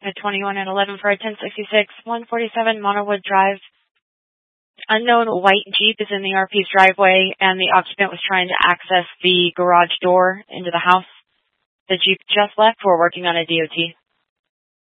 At 21 and 11 for a 1066, 147 Monorwood Drive. Unknown white Jeep is in the RP's driveway, and the occupant was trying to access the garage door into the house. The Jeep just left. We're working on a DOT.